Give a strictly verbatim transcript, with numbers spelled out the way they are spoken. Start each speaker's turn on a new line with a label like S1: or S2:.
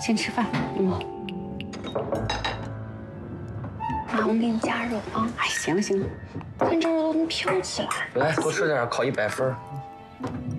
S1: 先吃饭。嗯。妈，我给你加热啊。哎，行了行了，看这肉都能飘起来。
S2: 来，多吃点，考一百分。